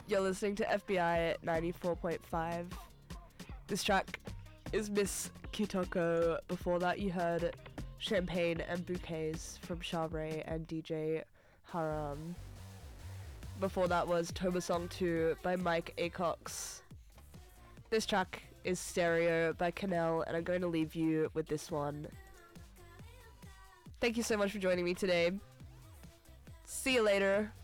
You're listening to FBI 94.5. This track is Miss Kitoko. Before that, you heard Champagne and Bouquets from Chavre and DJ Haram. Before that was Toba Song 2 by Mike Acox. This track is Stereo by Canal, and I'm going to leave you with this one. Thank you so much for joining me today. See you later.